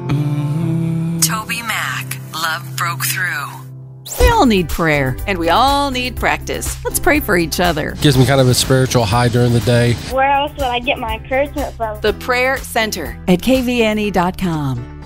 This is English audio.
Toby Mac, Love Broke Through. We all need prayer, and we all need practice. Let's pray for each other. Gives me kind of a spiritual high during the day. Where else would I get my encouragement from? The Prayer Center at kvne.com.